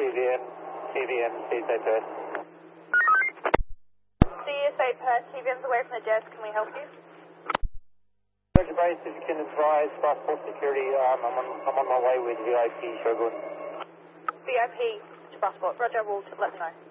CVM, CSA Perth. CSA Perth, CVM's away from the desk, can we help you? Roger base, if you can advise passport security, I'm on my way with VIP Shogun. VIP to passport, Roger, we'll let them know.